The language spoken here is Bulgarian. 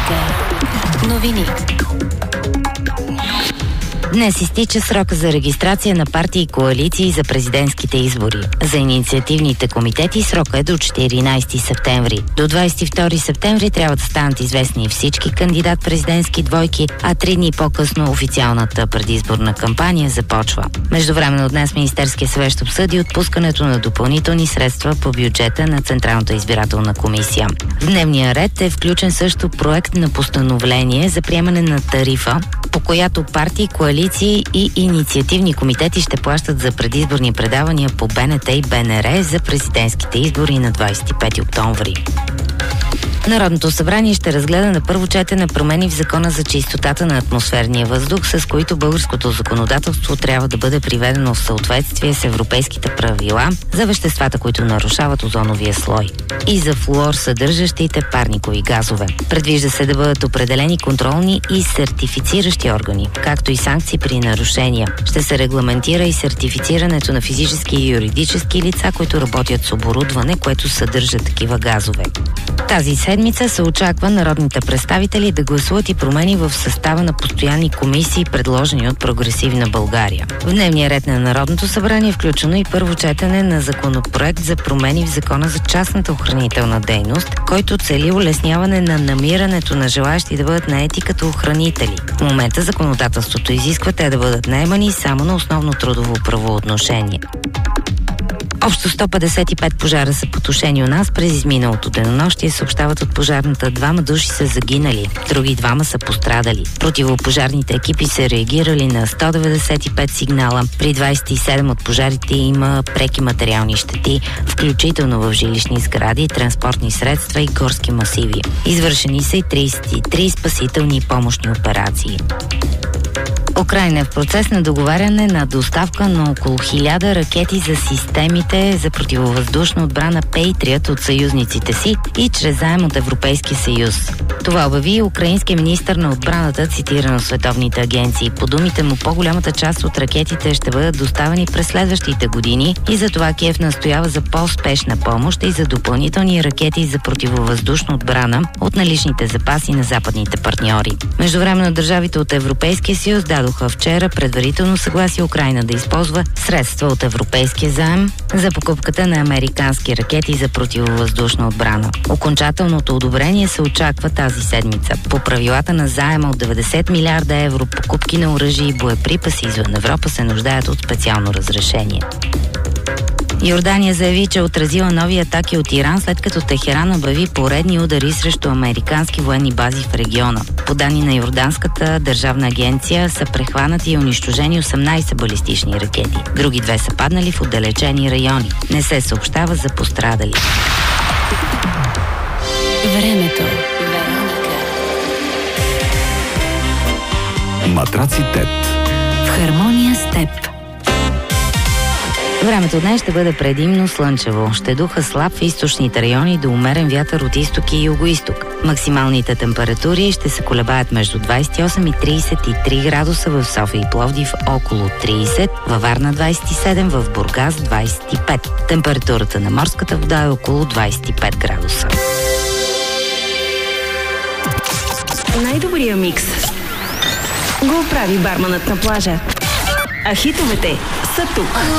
Новини. Днес изтича срока за регистрация на партии и коалиции за президентските избори. За инициативните комитети срока е до 14 септември. До 22 септември трябва да станат известни всички кандидат-президентски двойки, а 3 дни по-късно официалната предизборна кампания започва. Междувременно днес Министерският съвет ще обсъди отпускането на допълнителни средства по бюджета на Централната избирателна комисия. В дневния ред е включен също проект на постановление за приемане на тарифа, по която партии, коалиции и инициативни комитети ще плащат за предизборни предавания по БНТ и БНР за президентските избори на 25 октомври. Народното събрание ще разгледа на първо четене промени в Закона за чистотата на атмосферния въздух, с които българското законодателство трябва да бъде приведено в съответствие с европейските правила за веществата, които нарушават озоновия слой, и за флуор съдържащите парникови газове. Предвижда се да бъдат определени контролни и сертифициращи органи, както и санкции при нарушения. Ще се регламентира и сертифицирането на физически и юридически лица, които работят с оборудване, което съдържа такива газове. Тази седмица се очаква народните представители да гласуват и промени в състава на постоянни комисии, предложени от Прогресивна България. В дневния ред на Народното събрание е включено и първо четене на законопроект за промени в Закона за частната охранителна дейност, който цели улесняване на намирането на желаещи да бъдат наети като охранители. В момента законодателството изисква те да бъдат наемани само на основно трудово правоотношение. Общо 155 пожара са потушени у нас през изминалото денонощие, съобщават от пожарната. 2 души са загинали, други 2 са пострадали. Противопожарните екипи са реагирали на 195 сигнала. При 27 от пожарите има преки материални щети, включително в жилищни сгради, транспортни средства и горски масиви. Извършени са и 33 спасителни и помощни операции. Украйна е в процес на договаряне на доставка на около 1000 ракети за системите за противовъздушна отбрана Patriot от съюзниците си и чрез заем от Европейския съюз. Това обяви украинския министър на отбраната, цитиран от световните агенции. По думите му, по-голямата част от ракетите ще бъдат доставени през следващите години и затова Киев настоява за по-успешна помощ и за допълнителни ракети за противовъздушна отбрана от наличните запаси на западните партньори. Междувременно държавите от Европейския съюз дадоха вчера предварително съгласие Украйна да използва средства от европейския заем за покупката на американски ракети за противовъздушна отбрана. Окончателното одобрение се очаква тази седмица. По правилата на заема от 90 милиарда евро, покупки на оръжие и боеприпаси извън Европа се нуждаят от специално разрешение. Йордания заяви, че отразила нови атаки от Иран, след като Техеран обяви поредни удари срещу американски военни бази в региона. По данни на Йорданската държавна агенция са прехванати и унищожени 18 балистични ракети. Други 2 са паднали в отдалечени райони. Не се съобщава за пострадали. Времето. Матраци ТЕТ. В хармония с теб. Времето днес ще бъде предимно слънчево. Ще духа слаб в източните райони до умерен вятър от изток и югоизток. Максималните температури ще се колебаят между 28 и 33 градуса в София и Пловдив, около 30, във Варна 27, в Бургас 25. Температурата на морската вода е около 25 градуса. Най-добрия микс го прави барманът на плажа. А хитовете са тук.